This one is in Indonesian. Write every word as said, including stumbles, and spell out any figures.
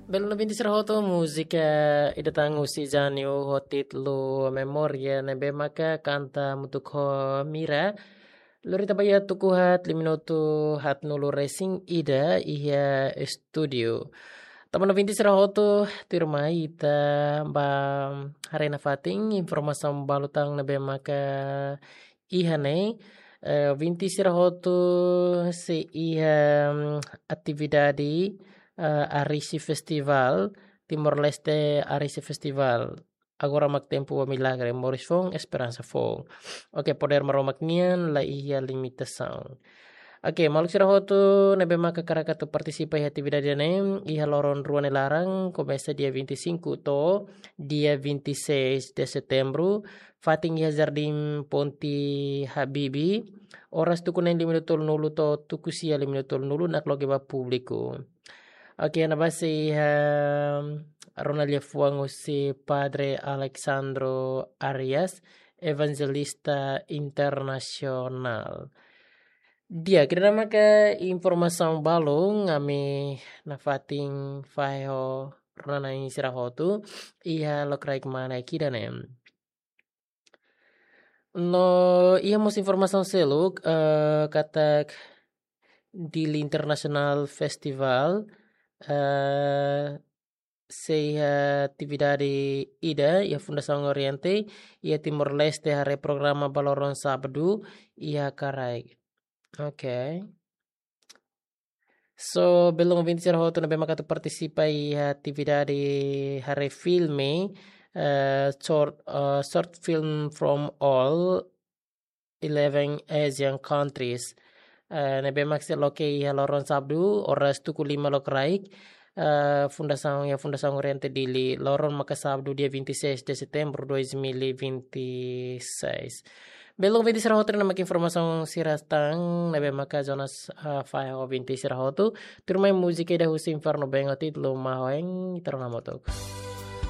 Belum lebih diserahoto musika idatang usijani o hotit lo memoria nebe maka kanta mutukho mira lorita baya tukuhat liminoto hat nulu racing ida iya studio. Taman vinti serahoto tirmai ita ba harena fating informasi balutang nebe maka ihane eh, vinti serahoto se iha mm, atividade uh, Arisi Festival, Timor Leste Arisi Festival. Agora mak tempo a milagre, Morris Fong, Esperança Fong. Ok, poder maromak nian la iya limitação. Ok, maluk sirahoto nebe maka karakatu participa i atividade nem iha loron ruane larang começa dia vinte e cinco to dia vinte e seis de setembro fating iha Jardim Ponti Habibi oras tukunen lima minutos nulu to tukusia lima minutos nulu nak loge ba público. Ok, na base iha Ronald Fuango si Padre Alexandro Arias, evangelista internasional. Dia kira nama ke informasi balong ngami nafating faho rana sirahotu iya lokrai mana kidanem. No iya mus informasi seluk uh, kata di International Festival uh, Sei atividade ida ia Fundação Oriente ia Timor Leste hare programa baloron sabdu ia karai. Okay. So, belum vinti rohoto na bema katu participa i atividade hare filme uh, short uh, short film from all eleven Asian countries. Uh, na bema kse loke i haloron sabdu oras tuku lima lok raik uh, Fundação ya Fundação Oriente Dili loron maka sabdu dia vinte e seis de setembro dois mil e vinte e seis. Belum vinti sirahoto na mak informação sirastang na bema ka zonas uh, faho vinti sirahoto turmay musika da husi inferno bengotit lumahoeng itaronamotok.